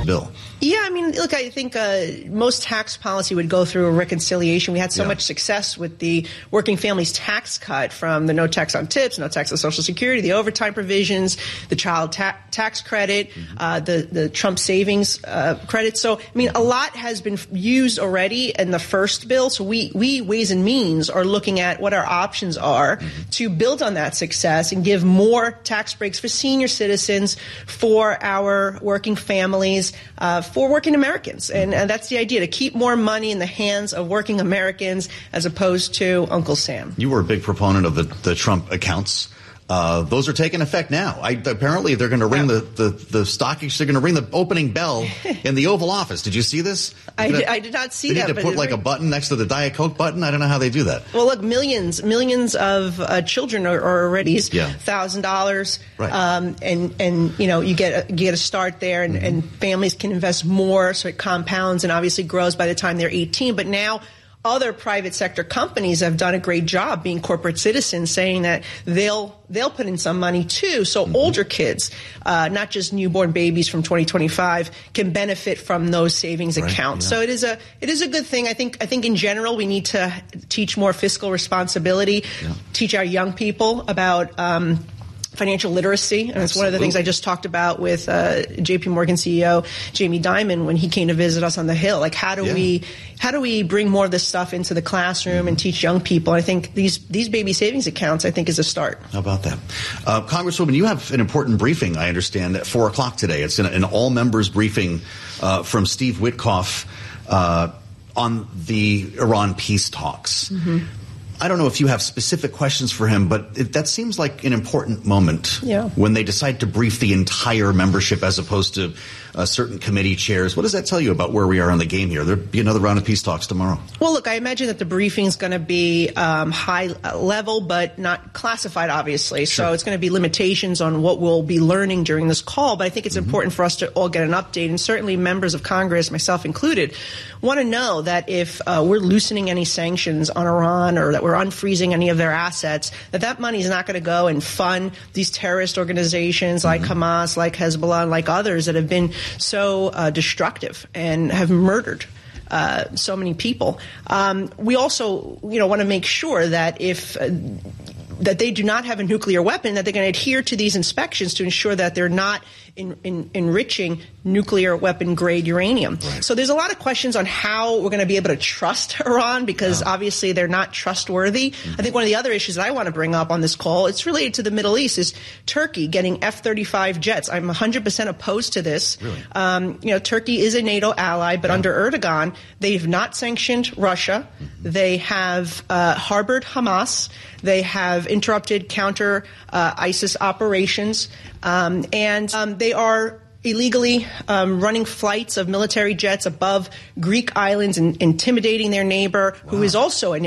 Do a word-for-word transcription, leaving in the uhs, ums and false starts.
bill. Yeah, I mean, look, I think uh, most tax policy would go through a reconciliation. We had so yeah. much success with the working families tax cut, from the no tax on tips, no tax on Social Security, the overtime provisions, the child ta- tax credit, mm-hmm. uh, the, the Trump savings uh, credit. So, I mean, a lot has been used already in the first bill. So we, we Ways and Means, are looking at what our options are mm-hmm. to build on that success and give more tax breaks for senior citizens, for our working families, uh, for working Americans. And, and that's the idea, to keep more money in the hands of working Americans as opposed to Uncle Sam. You were a big proponent of the, the Trump accounts. Uh, those are taking effect now. I, apparently, they're going to ring yeah. the, the, the stock exchange. They're going to ring the opening bell in the Oval Office. Did you see this? I did, I did not see they that. They need to put like a button next to the Diet Coke button. I don't know how they do that. Well, look, millions, millions of uh, children are, are already yeah. thousand dollars, right. um, and and you know you get a, you get a start there, and, mm-hmm. and families can invest more, so it compounds and obviously grows by the time they're eighteen. But now, other private sector companies have done a great job being corporate citizens, saying that they'll they'll put in some money too. So mm-hmm. older kids, uh, not just newborn babies from twenty twenty-five, can benefit from those savings right, accounts. Yeah. So it is a it is a good thing. I think I think in general we need to teach more fiscal responsibility, yeah. teach our young people about Um, financial literacy, and it's one of the things I just talked about with uh, J P Morgan C E O Jamie Dimon when he came to visit us on the Hill. Like, how do yeah. we how do we bring more of this stuff into the classroom mm-hmm. and teach young people? I think these these baby savings accounts, I think, is a start. How about that, uh, Congresswoman? You have an important briefing, I understand, at four o'clock today. It's an, an all members briefing uh, from Steve Witkoff uh, on the Iran peace talks. Mm-hmm. I don't know if you have specific questions for him, but it, that seems like an important moment yeah. when they decide to brief the entire membership as opposed to uh, certain committee chairs. What does that tell you about where we are on the game here? There'll be another round of peace talks tomorrow. Well, look, I imagine that the briefing is going to be um, high level, but not classified, obviously. Sure. So it's going to be limitations on what we'll be learning during this call. But I think it's mm-hmm. important for us to all get an update, and certainly members of Congress, myself included, want to know that if uh, we're loosening any sanctions on Iran, or that we're unfreezing any of their assets, that that money is not going to go and fund these terrorist organizations like mm-hmm. Hamas, like Hezbollah, and like others that have been so uh, destructive and have murdered uh, so many people. Um, we also, you know, want to make sure that if uh, that they do not have a nuclear weapon, that they're going to adhere to these inspections to ensure that they're not in, in, enriching nuclear weapon grade uranium. Right. So there's a lot of questions on how we're going to be able to trust Iran, because yeah. obviously they're not trustworthy. Mm-hmm. I think one of the other issues that I want to bring up on this call, it's related to the Middle East, is Turkey getting F thirty-five jets. I'm one hundred percent opposed to this. Really? Um, you know, Turkey is a NATO ally, but yeah. under Erdogan, they've not sanctioned Russia. Mm-hmm. They have uh, harbored Hamas. They have interrupted counter uh, ISIS operations, um, and um, they are illegally um, running flights of military jets above Greek islands and intimidating their neighbor, wow. who is also a